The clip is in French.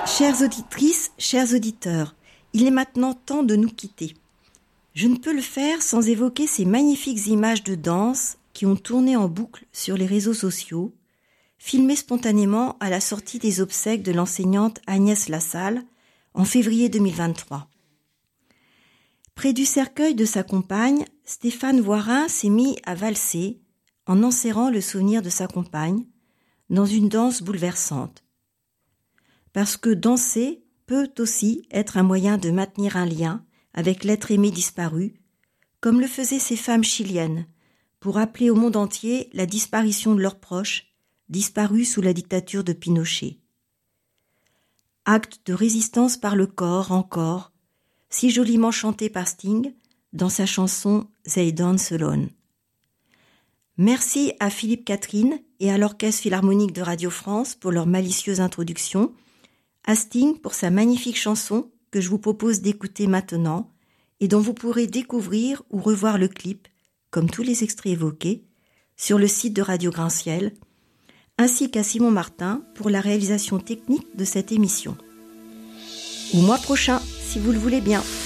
Chères auditrices, chers auditeurs, il est maintenant temps de nous quitter. Je ne peux le faire sans évoquer ces magnifiques images de danse qui ont tourné en boucle sur les réseaux sociaux, filmées spontanément à la sortie des obsèques de l'enseignante Agnès Lassalle en février 2023. Près du cercueil de sa compagne, Stéphane Voirin s'est mis à valser en enserrant le souvenir de sa compagne dans une danse bouleversante. Parce que danser peut aussi être un moyen de maintenir un lien avec l'être aimé disparu, comme le faisaient ces femmes chiliennes, pour appeler au monde entier la disparition de leurs proches, disparus sous la dictature de Pinochet. Acte de résistance par le corps encore, si joliment chanté par Sting dans sa chanson « They Dance Alone ». Merci à Philippe Catherine et à l'Orchestre Philharmonique de Radio France pour leur malicieuse introduction, à Sting pour sa magnifique chanson que je vous propose d'écouter maintenant et dont vous pourrez découvrir ou revoir le clip, comme tous les extraits évoqués, sur le site de Radio Grain-Ciel, ainsi qu'à Simon Martin pour la réalisation technique de cette émission. Au mois prochain, si vous le voulez bien.